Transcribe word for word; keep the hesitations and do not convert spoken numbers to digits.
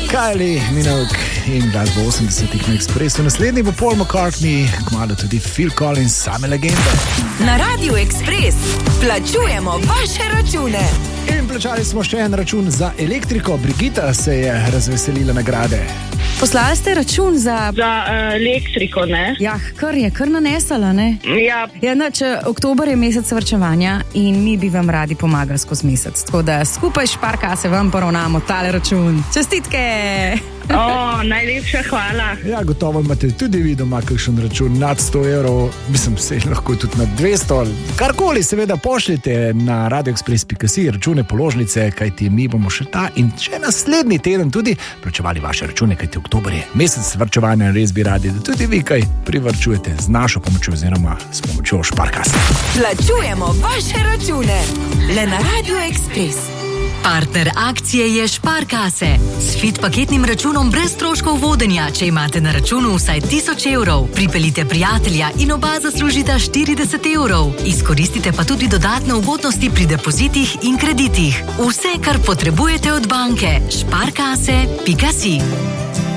Kylie Minogue in glasbo osemdesetih na Expressu. Naslednji bo Paul McCartney, kmalu tudi Phil Collins, same legende. Na Radiu Express plačujemo vaše račune. In plačali smo še en račun za elektriko. Brigita se je razveselila nagrade. Poslali ste račun za... Za uh, elektriko, ne? Ja, kar je, kar nanesala, ne? Ja. Ja, nač, oktober je mesec varčevanja in mi bi vam radi pomagali skozi mesec. Tako da skupaj Šparkase vam poravnamo tale račun. Čestitke! O, najlepša hvala. Ja, gotovo imate tudi vi doma kakšen račun nad sto evrov, mislim, se lahko tudi nad dvesto. Karkoli seveda pošljite na radio express pika si račune, položnice, kajti mi bomo še ta in še naslednji teden tudi plačevali vaše račune, kajti oktober je mesec varčevanja, res bi radi, da tudi vi kaj privarčujete z našo pomočjo oziroma s pomočjo Šparkas. Plačujemo vaše račune le na Radio Express. Partner akcije je Šparkase. S Fit paketnim računom brez stroškov vodenja, če imate na računu vsaj tisoč evrov. Pripeljite prijatelja in oba zaslužita štirideset evrov. Izkoristite pa tudi dodatne ugodnosti pri depozitih in kreditih. Vse, kar potrebujete od banke. Šparkase pika si.